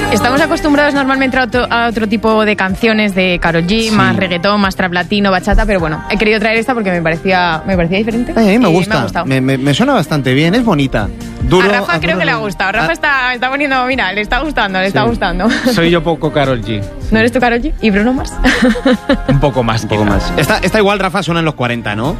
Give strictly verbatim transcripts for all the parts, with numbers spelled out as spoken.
Estamos acostumbrados normalmente a otro, a otro tipo de canciones de Karol G, sí. Más reggaetón, más trap latino, bachata, pero bueno, he querido traer esta porque me parecía, me parecía diferente. Ay, a mí me gusta, me, me, me suena bastante bien, es bonita. Duro, a Rafa creo que le ha gustado, Rafa a... está, está poniendo, mira, le está gustando, le sí. está gustando. Soy yo poco Karol G. ¿No eres tú Karol G? ¿Y Bruno Mars? Un poco más, un poco más. Está, está igual, Rafa, suena en los cuarenta, ¿no?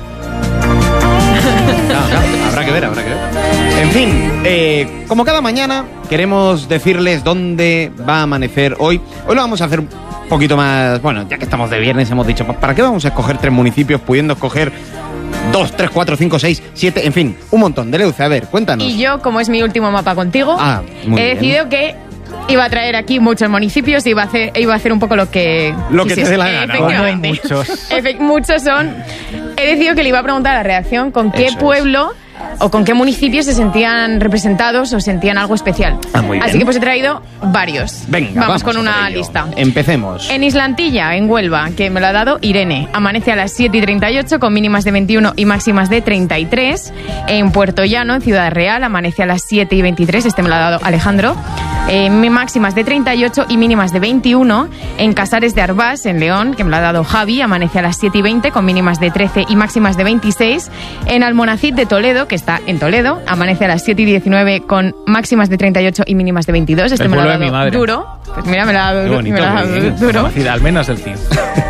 No, no, habrá que ver, habrá que ver. En fin, eh, como cada mañana, queremos decirles dónde va a amanecer hoy. Hoy lo vamos a hacer un poquito más... Bueno, ya que estamos de viernes, hemos dicho, ¿para qué vamos a escoger tres municipios pudiendo escoger dos, tres, cuatro, cinco, seis, siete, en fin, un montón? Deleuze, a ver, cuéntanos. Y yo, como es mi último mapa contigo, ah, he decidido que iba a traer aquí muchos municipios y iba a hacer, iba a hacer un poco lo que... Lo que te dé la gana. Efectivamente. Muchos. Efe- muchos son... He decidido que le iba a preguntar a la redacción con qué Eso pueblo... Es. O con qué municipios se sentían representados o sentían algo especial. Ah, muy bien. Así que pues he traído varios. Venga, vamos, vamos con una lista. Empecemos. En Islantilla, en Huelva, que me lo ha dado Irene. Amanece a las siete y treinta y ocho con mínimas de veintiuno y máximas de treinta y tres. En Puerto Llano, en Ciudad Real, amanece a las siete y veintitrés. Este me lo ha dado Alejandro. Eh, máximas de treinta y ocho y mínimas de veintiuno. En Casares de Arbás, en León, que me lo ha dado Javi, amanece a las siete y veinte con mínimas de trece y máximas de veintiséis. En Almonacid de Toledo, que está en Toledo, amanece a las siete y diecinueve con máximas de treinta y ocho y mínimas de veintidós. Este el me lo ha de dado duro. Pues mira, me lo ha dado duro. Bonito, me lo ha dado bien. duro. Al menos el cien.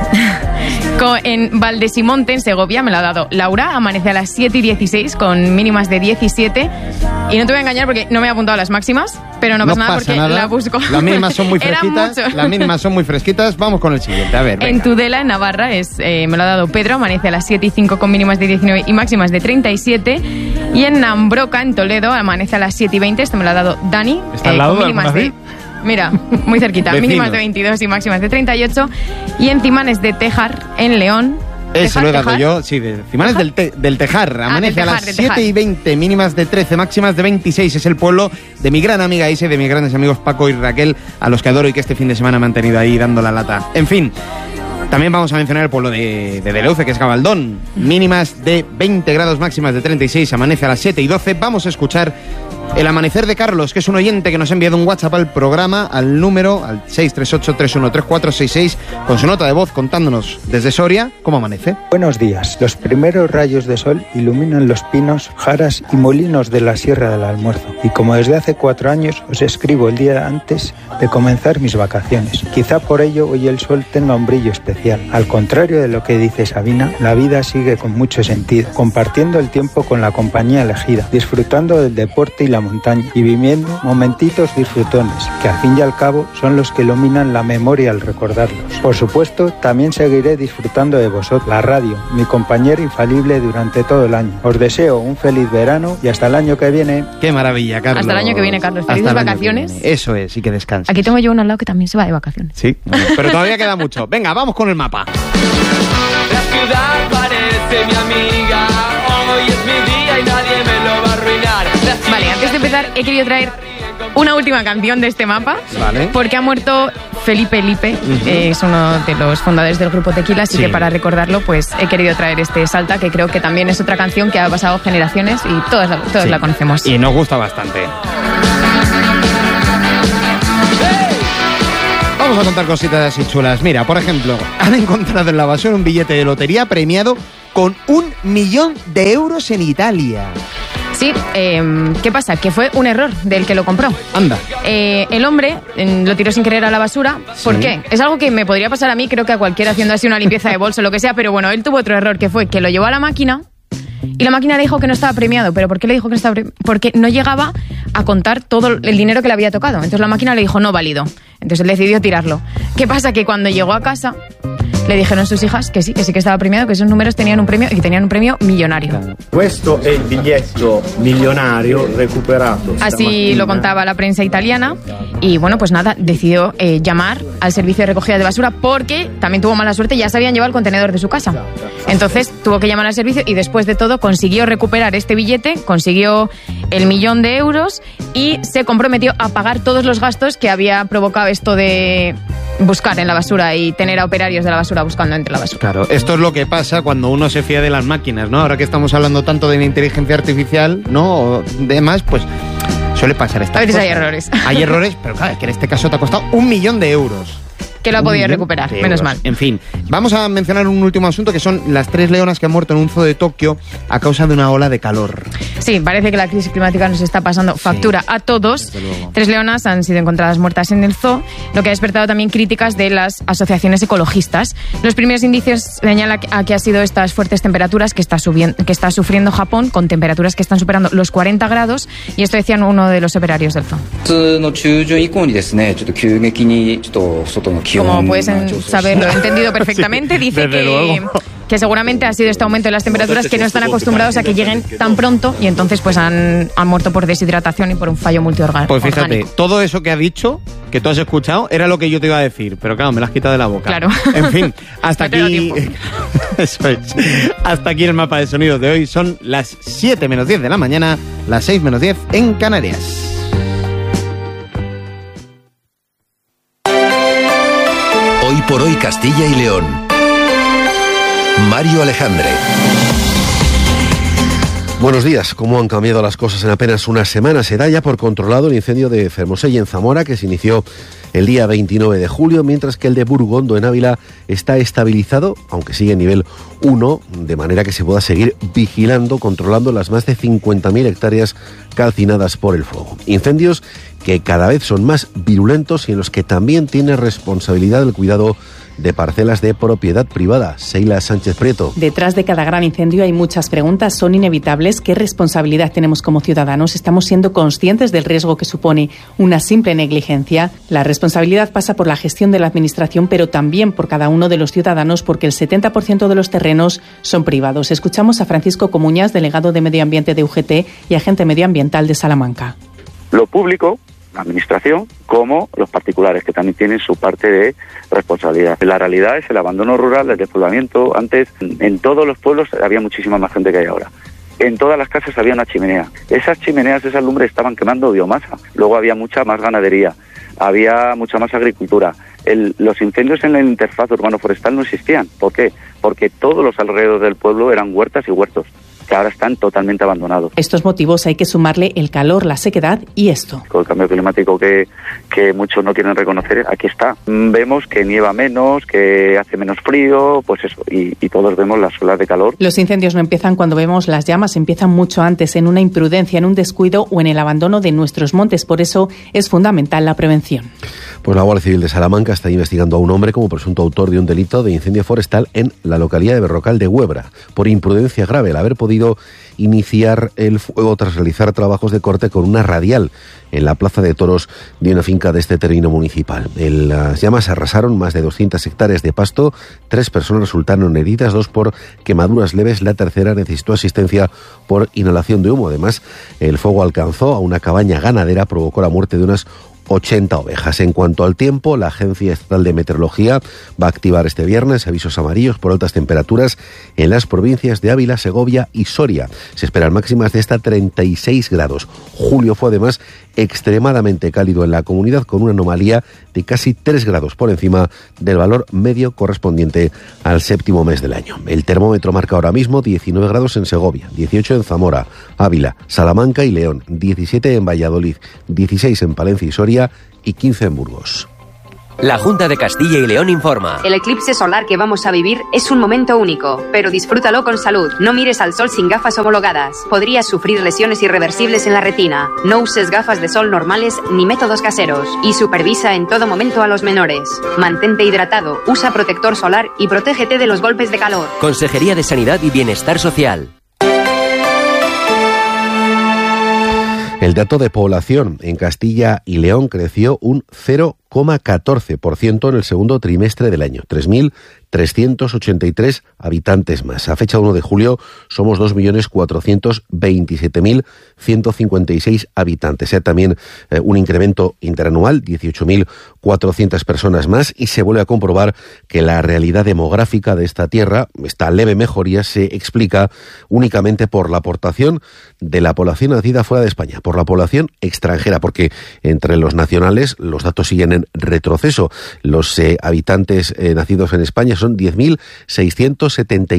En Valdesimonte, en Segovia, me lo ha dado Laura. Amanece a las siete y dieciséis con mínimas de diecisiete. Y no te voy a engañar porque no me he apuntado a las máximas, pero no, no pasa nada pasa porque nada. la busco. Las mínimas son muy fresquitas. Las mínimas son muy fresquitas. Vamos con el siguiente. A ver, venga. En Tudela, en Navarra, es, eh, me lo ha dado Pedro. Amanece a las siete y cinco con mínimas de diecinueve y máximas de treinta y siete. Y en Nambroca, en Toledo, amanece a las siete y veinte. Este me lo ha dado Dani. ¿Está al lado con mínimas de... Mira, muy cerquita. Mínimas de veintidós y máximas de treinta y ocho. Y en Cimanes de Tejar, en León. Eso lo he dado yo, sí, de Cimanes del, te, del Tejar. Amanece ah, del Tejar, a las siete y veinte, mínimas de trece, máximas de veintiséis. Es el pueblo de mi gran amiga Ise, de mis grandes amigos Paco y Raquel, a los que adoro y que este fin de semana me han tenido ahí dando la lata. En fin, también vamos a mencionar el pueblo de, de Deleuze, que es Gabaldón. Mínimas de veinte grados, máximas de treinta y seis. Amanece a las siete y doce. Vamos a escuchar el amanecer de Carlos, que es un oyente que nos ha enviado un WhatsApp al programa, al número, al seis tres ocho, tres uno tres cuatro seis seis, con su nota de voz contándonos desde Soria cómo amanece. Buenos días. Los primeros rayos de sol iluminan los pinos, jaras y molinos de la Sierra del Almuerzo. Y como desde hace cuatro años os escribo el día antes de comenzar mis vacaciones. Quizá por ello hoy el sol tenga un brillo especial. Al contrario de lo que dice Sabina, la vida sigue con mucho sentido, compartiendo el tiempo con la compañía elegida, disfrutando del deporte y la montaña y viviendo momentitos disfrutones que al fin y al cabo son los que iluminan la memoria al recordarlos. Por supuesto, también seguiré disfrutando de vosotros, la radio, mi compañero infalible durante todo el año. Os deseo un feliz verano y hasta el año que viene. Qué maravilla, Carlos. Hasta el año que viene, Carlos. Felices vacaciones. Eso es, y que descanses. Aquí tengo yo uno al lado que también se va de vacaciones. Sí, pero todavía queda mucho. Venga, vamos con el mapa. La ciudad parece mi amiga, hoy es mi día y nadie me lo va a arruinar. Vale, antes de empezar he querido traer una última canción de este mapa, vale, porque ha muerto Felipe Lipe, uh-huh. eh, es uno de los fundadores del grupo Tequila, así sí. que para recordarlo pues he querido traer este Salta, que creo que también es otra canción que ha pasado generaciones y todas, la, todas sí. la conocemos. Y nos gusta bastante. Vamos a contar cositas así chulas. Mira, por ejemplo, han encontrado en la basura un billete de lotería premiado con un millón de euros en Italia. Sí, eh, ¿qué pasa? Que fue un error del que lo compró. Anda. Eh, el hombre eh, lo tiró sin querer a la basura. ¿Por sí. qué? Es algo que me podría pasar a mí, creo que a cualquiera haciendo así una limpieza de bolso o lo que sea, pero bueno, él tuvo otro error, que fue que lo llevó a la máquina y la máquina le dijo que no estaba premiado. ¿Pero por qué le dijo que no estaba premiado? Porque no llegaba a contar todo el dinero que le había tocado. Entonces la máquina le dijo no válido. Entonces él decidió tirarlo. ¿Qué pasa? Que cuando llegó a casa le dijeron sus hijas que sí, que sí que estaba premiado, que esos números tenían un premio y que tenían un premio millonario. Questo è il biglietto millonario recuperato. Así lo contaba la prensa italiana y bueno, pues nada, decidió eh, llamar al servicio de recogida de basura porque también tuvo mala suerte, ya se habían llevado el contenedor de su casa. Entonces tuvo que llamar al servicio y después de todo consiguió recuperar este billete, consiguió el millón de euros y se comprometió a pagar todos los gastos que había provocado esto de buscar en la basura y tener a operarios de la basura buscando entre la basura. Claro, esto es lo que pasa cuando uno se fía de las máquinas, ¿no? Ahora que estamos hablando tanto de la inteligencia artificial, ¿no? O demás, pues Suele pasar estas A veces cosas. hay errores. Hay errores, pero claro, es que en este caso te ha costado un millón de euros. Que lo ha Un podido millón recuperar, de menos euros. mal. En fin, vamos a mencionar un último asunto, que son las tres leonas que han muerto en un zoo de Tokio a causa de una ola de calor. Sí, parece que la crisis climática nos está pasando factura a todos. desde luego. Tres leonas han sido encontradas muertas en el zoo, lo que ha despertado también críticas de las asociaciones ecologistas. Los primeros indicios señalan a que ha sido estas fuertes temperaturas que está, subiendo, que está sufriendo Japón, con temperaturas que están superando los cuarenta grados, y esto decían uno de los operarios del zoo. Como puedes saber, lo he entendido perfectamente. Dice desde que, luego. que seguramente ha sido este aumento de las temperaturas que no están acostumbrados a que lleguen tan pronto, y entonces pues han, han muerto por deshidratación y por un fallo multiorgánico. Pues fíjate, todo eso que ha dicho, que tú has escuchado, era lo que yo te iba a decir, pero claro, me lo has quitado de la boca. Claro. En fin, hasta No te da aquí... tiempo. Eso es. Hasta aquí el mapa de sonidos de hoy. Son las siete menos diez de la mañana, las seis menos diez en Canarias. Hoy por hoy Castilla y León. Mario Alejandre. Buenos días. ¿Cómo han cambiado las cosas en apenas una semana? Se da ya por controlado el incendio de Fermoselle en Zamora, que se inició el día veintinueve de julio, mientras que el de Burgondo en Ávila está estabilizado, aunque sigue en nivel uno, de manera que se pueda seguir vigilando, controlando las más de cincuenta mil hectáreas calcinadas por el fuego. Incendios que cada vez son más virulentos y en los que también tiene responsabilidad el cuidado de parcelas de propiedad privada. Seila Sánchez Prieto. Detrás de cada gran incendio hay muchas preguntas, son inevitables. ¿Qué responsabilidad tenemos como ciudadanos? ¿Estamos siendo conscientes del riesgo que supone una simple negligencia? La responsabilidad pasa por la gestión de la Administración, pero también por cada uno de los ciudadanos, porque el setenta por ciento de los terrenos son privados. Escuchamos a Francisco Comuñas, delegado de Medio Ambiente de U G T y agente medioambiental de Salamanca. Lo público, la administración, como los particulares, que también tienen su parte de responsabilidad. La realidad es el abandono rural, el despoblamiento. Antes, en todos los pueblos había muchísima más gente que hay ahora. En todas las casas había una chimenea. Esas chimeneas, esas lumbres estaban quemando biomasa. Luego había mucha más ganadería, había mucha más agricultura. El, los incendios en la interfaz urbano-forestal no existían. ¿Por qué? Porque todos los alrededores del pueblo eran huertas y huertos, que ahora están totalmente abandonados. Estos motivos hay que sumarle el calor, la sequedad y esto. Con el cambio climático que, que muchos no quieren reconocer, aquí está. Vemos que nieva menos, que hace menos frío, pues eso, y, y todos vemos las olas de calor. Los incendios no empiezan cuando vemos las llamas, empiezan mucho antes, en una imprudencia, en un descuido o en el abandono de nuestros montes. Por eso es fundamental la prevención. Pues la Guardia Civil de Salamanca está investigando a un hombre como presunto autor de un delito de incendio forestal en la localidad de Berrocal de Huebra, por imprudencia grave, al haber podido iniciar el fuego tras realizar trabajos de corte con una radial en la plaza de toros de una finca de este término municipal. En las llamas arrasaron más de doscientas hectáreas de pasto, tres personas resultaron heridas, dos por quemaduras leves, la tercera necesitó asistencia por inhalación de humo. Además, el fuego alcanzó a una cabaña ganadera, provocó la muerte de unas ochenta ovejas. En cuanto al tiempo, la Agencia Estatal de Meteorología va a activar este viernes avisos amarillos por altas temperaturas en las provincias de Ávila, Segovia y Soria. Se esperan máximas de hasta treinta y seis grados. Julio fue además extremadamente cálido en la comunidad, con una anomalía de casi tres grados por encima del valor medio correspondiente al séptimo mes del año. El termómetro marca ahora mismo diecinueve grados en Segovia, dieciocho en Zamora, Ávila, Salamanca y León, diecisiete en Valladolid, dieciséis en Palencia y Soria y quince en Burgos. La Junta de Castilla y León informa. El eclipse solar que vamos a vivir es un momento único, pero disfrútalo con salud. No mires al sol sin gafas homologadas. Podrías sufrir lesiones irreversibles en la retina. No uses gafas de sol normales ni métodos caseros. Y supervisa en todo momento a los menores. Mantente hidratado, usa protector solar y protégete de los golpes de calor. Consejería de Sanidad y Bienestar Social. El dato de población en Castilla y León creció un cero coma catorce por ciento en el segundo trimestre del año, tres mil trescientos ochenta y tres habitantes más. A fecha uno de julio somos dos millones cuatrocientos veintisiete mil ciento cincuenta y seis habitantes. Hay también eh, un incremento interanual, dieciocho mil cuatrocientas personas más, y se vuelve a comprobar que la realidad demográfica de esta tierra, esta leve mejoría, se explica únicamente por la aportación de la población nacida fuera de España, por la población extranjera, porque entre los nacionales los datos siguen en retroceso. Los eh, habitantes eh, nacidos en España son diez mil seiscientos setenta y seis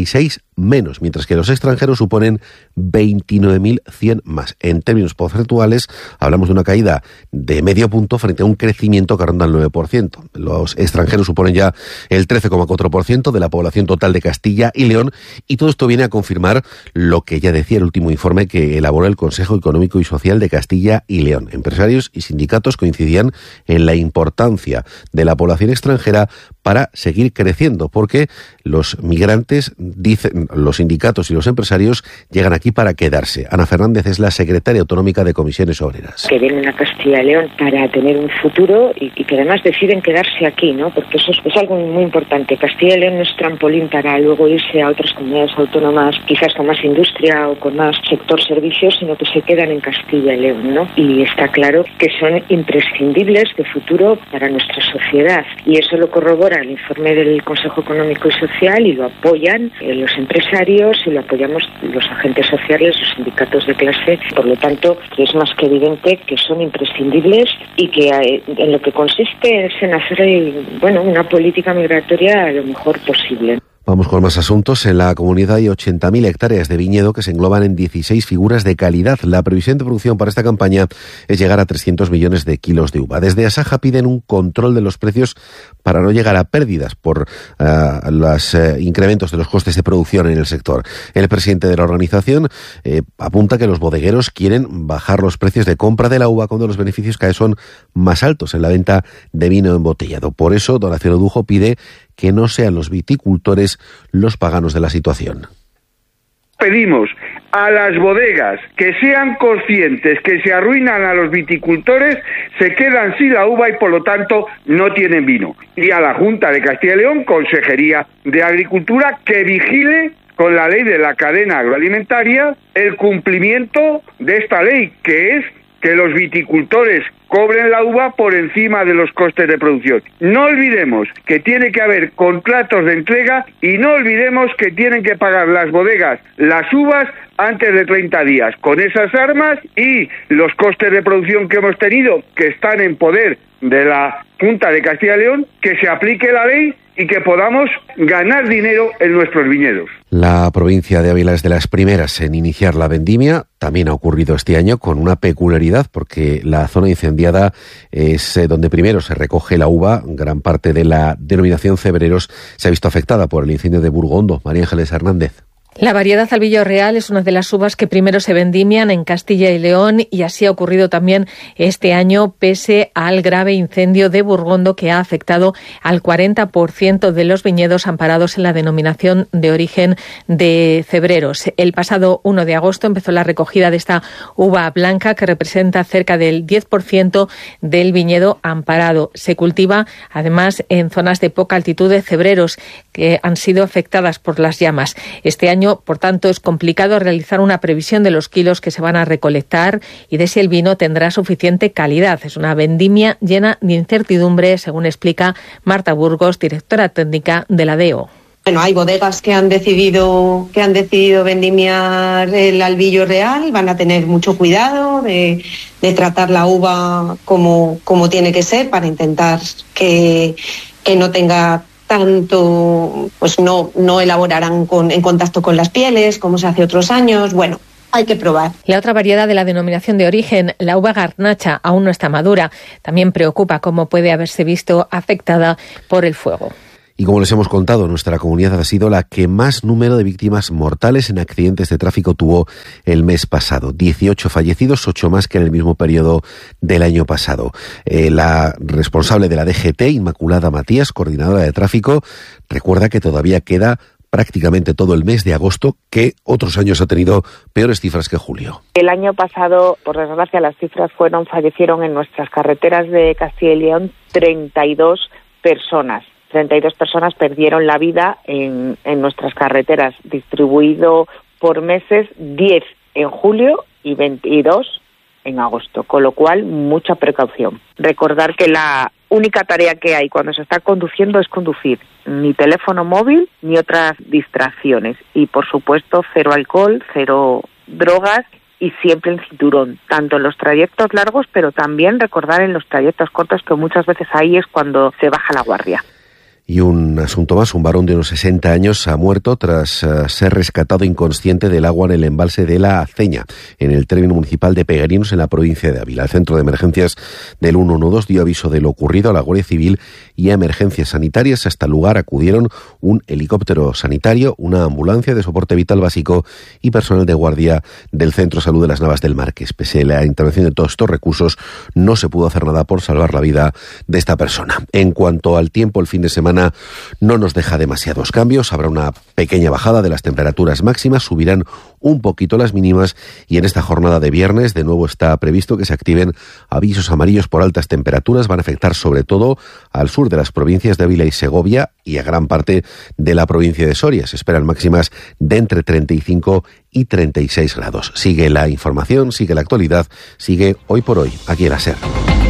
menos, mientras que los extranjeros suponen veintinueve mil cien más. En términos porcentuales, hablamos de una caída de medio punto frente a un crecimiento que ronda el nueve por ciento. Los extranjeros suponen ya el trece coma cuatro por ciento de la población total de Castilla y León, y todo esto viene a confirmar lo que ya decía el último informe que elaboró el Consejo Económico y Social de Castilla y León. Empresarios y sindicatos coincidían en la importancia de la población extranjera para seguir creciendo, porque los migrantes, dicen los sindicatos y los empresarios, llegan aquí para quedarse. Ana Fernández es la secretaria autonómica de Comisiones Obreras. Que vienen a Castilla y León para tener un futuro y, y que además deciden quedarse aquí, ¿no? Porque eso es, es algo muy importante. Castilla y León no es trampolín para luego irse a otras comunidades autónomas, quizás con más industria o con más sector servicios, sino que se quedan en Castilla y León, ¿no? Y está claro que son imprescindibles de futuro para nuestra sociedad. Y eso lo corrobora el informe del Consejo Económico y Social y lo apoyan eh, los empresarios y lo apoyamos los agentes sociales, los sindicatos de clase. Por lo tanto, es más que evidente que son imprescindibles y que eh, en lo que consiste es en hacer eh, bueno, una política migratoria lo mejor posible. Vamos con más asuntos. En la comunidad hay ochenta mil hectáreas de viñedo que se engloban en dieciséis figuras de calidad. La previsión de producción para esta campaña es llegar a trescientos millones de kilos de uva. Desde Asaja piden un control de los precios para no llegar a pérdidas por uh, los uh, incrementos de los costes de producción en el sector. El presidente de la organización eh, apunta que los bodegueros quieren bajar los precios de compra de la uva cuando los beneficios cada vez son más altos en la venta de vino embotellado. Por eso, don Horacio Odujo pide que no sean los viticultores los paganos de la situación. Pedimos a las bodegas que sean conscientes que se arruinan a los viticultores, se quedan sin la uva y por lo tanto no tienen vino. Y a la Junta de Castilla y León, Consejería de Agricultura, que vigile con la ley de la cadena agroalimentaria el cumplimiento de esta ley, que es que los viticultores cobren la uva por encima de los costes de producción. No olvidemos que tiene que haber contratos de entrega y no olvidemos que tienen que pagar las bodegas las uvas antes de treinta días. Con esas armas y los costes de producción que hemos tenido, que están en poder de la Junta de Castilla y León, que se aplique la ley y que podamos ganar dinero en nuestros viñedos. La provincia de Ávila es de las primeras en iniciar la vendimia. También ha ocurrido este año con una peculiaridad, porque la zona incendiada es donde primero se recoge la uva. Gran parte de la denominación Cebreros se ha visto afectada por el incendio de Burgondo. María Ángeles Hernández. La variedad Albillo Real es una de las uvas que primero se vendimian en Castilla y León, y así ha ocurrido también este año, pese al grave incendio de Burgondo que ha afectado al cuarenta por ciento de los viñedos amparados en la denominación de origen de Cebreros. El pasado uno de agosto empezó la recogida de esta uva blanca, que representa cerca del diez por ciento del viñedo amparado. Se cultiva además en zonas de poca altitud de Cebreros, que han sido afectadas por las llamas. Este año, por tanto, es complicado realizar una previsión de los kilos que se van a recolectar y de si el vino tendrá suficiente calidad. Es una vendimia llena de incertidumbre, según explica Marta Burgos, directora técnica de la D E O. Bueno, hay bodegas que han decidido que han decidido vendimiar el Albillo Real, van a tener mucho cuidado de, de tratar la uva como, como tiene que ser, para intentar que, que no tenga tanto, pues no, no elaborarán con, en contacto con las pieles, como se hace otros años. Bueno, hay que probar. La otra variedad de la denominación de origen, la uva garnacha, aún no está madura. También preocupa cómo puede haberse visto afectada por el fuego. Y como les hemos contado, nuestra comunidad ha sido la que más número de víctimas mortales en accidentes de tráfico tuvo el mes pasado. dieciocho fallecidos, ocho más que en el mismo periodo del año pasado. Eh, la responsable de la D G T, Inmaculada Matías, coordinadora de tráfico, recuerda que todavía queda prácticamente todo el mes de agosto, que otros años ha tenido peores cifras que julio. El año pasado, por desgracia, las cifras fueron, fallecieron en nuestras carreteras de Castilla y León treinta y dos personas. treinta y dos personas perdieron la vida en, en nuestras carreteras, distribuido por meses, diez en julio y veintidós en agosto, con lo cual mucha precaución. Recordar que la única tarea que hay cuando se está conduciendo es conducir, ni teléfono móvil ni otras distracciones, y por supuesto cero alcohol, cero drogas y siempre el cinturón, tanto en los trayectos largos, pero también recordar en los trayectos cortos, que muchas veces ahí es cuando se baja la guardia. Y un asunto más, un varón de unos sesenta años ha muerto tras uh, ser rescatado inconsciente del agua en el embalse de La Aceña, en el término municipal de Peguerinos, en la provincia de Ávila. El centro de emergencias del ciento doce dio aviso de lo ocurrido a la Guardia Civil y a emergencias sanitarias. Hasta el lugar acudieron un helicóptero sanitario, una ambulancia de soporte vital básico y personal de guardia del Centro de Salud de las Navas del Marqués. Pese a la intervención de todos estos recursos, no se pudo hacer nada por salvar la vida de esta persona. En cuanto al tiempo, el fin de semana no nos deja demasiados cambios. Habrá una pequeña bajada de las temperaturas máximas, subirán un poquito las mínimas y en esta jornada de viernes de nuevo está previsto que se activen avisos amarillos por altas temperaturas. Van a afectar sobre todo al sur de las provincias de Ávila y Segovia y a gran parte de la provincia de Soria. Se esperan máximas de entre treinta y cinco y treinta y seis grados. Sigue la información, sigue la actualidad, sigue Hoy por Hoy aquí en la SER.